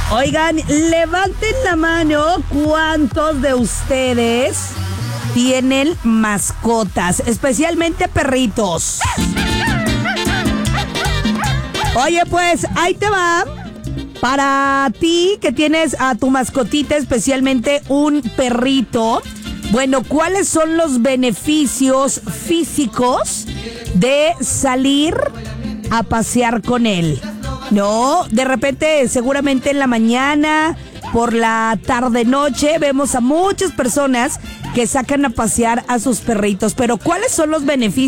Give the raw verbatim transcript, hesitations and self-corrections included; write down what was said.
Oigan, levanten la mano cuántos de ustedes tienen mascotas, especialmente perritos. Oye, pues ahí te va. Para ti que tienes a tu mascotita, especialmente un perrito, bueno, ¿cuáles son los beneficios físicos de salir a pasear con él? No, de repente, seguramente en la mañana, por la tarde-noche, vemos a muchas personas que sacan a pasear a sus perritos. Pero ¿cuáles son los beneficios